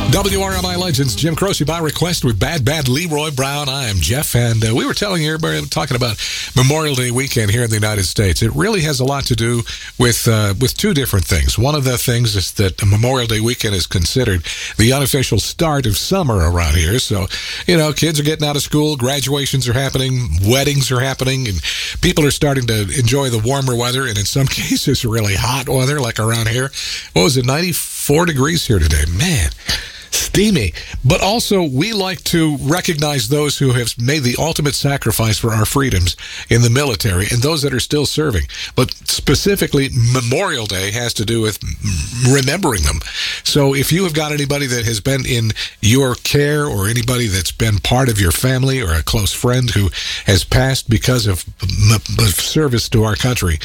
WRMI Legends, Jim Croce by request with Bad Leroy Brown. I am Jeff, and we were telling everybody, talking about Memorial Day weekend here in the United States. It really has a lot to do with two different things. One of the things is that Memorial Day weekend is considered the unofficial start of summer around here. So, kids are getting out of school, graduations are happening, weddings are happening, and people are starting to enjoy the warmer weather, and in some cases, really hot weather, like around here. What was it, 94 degrees here today? Man. Steamy. But also, we like to recognize those who have made the ultimate sacrifice for our freedoms in the military and those that are still serving. But specifically, Memorial Day has to do with remembering them. So if you have got anybody that has been in your care or anybody that's been part of your family or a close friend who has passed because of service to our country,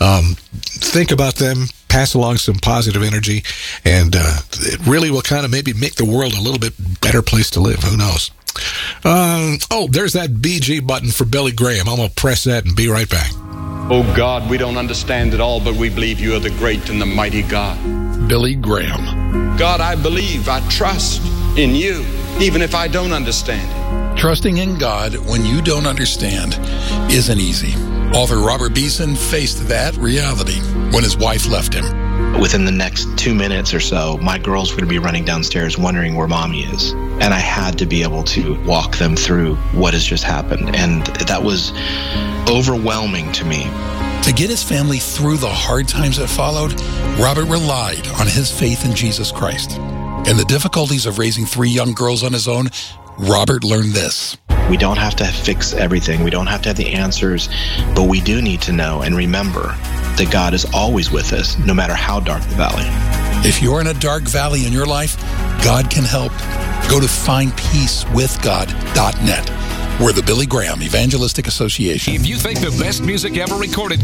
think about them. Pass along some positive energy, and it really will kind of maybe make the world a little bit better place to live. Who knows? There's that BG button for Billy Graham. I'm going to press that and be right back. Oh God, we don't understand it all, but we believe you are the great and the mighty God. Billy Graham. God, I believe, I trust in you, even if I don't understand it. Trusting in God when you don't understand isn't easy. Author Robert Beeson faced that reality when his wife left him. Within the next 2 minutes or so, my girls were going to be running downstairs wondering where Mommy is. And I had to be able to walk them through what has just happened. And that was overwhelming to me. To get his family through the hard times that followed, Robert relied on his faith in Jesus Christ. In the difficulties of raising 3 young girls on his own, Robert learned this. We don't have to fix everything. We don't have to have the answers, but we do need to know and remember that God is always with us, no matter how dark the valley. If you're in a dark valley in your life, God can help. Go to findpeacewithgod.net. We're the Billy Graham Evangelistic Association. If you think the best music ever recorded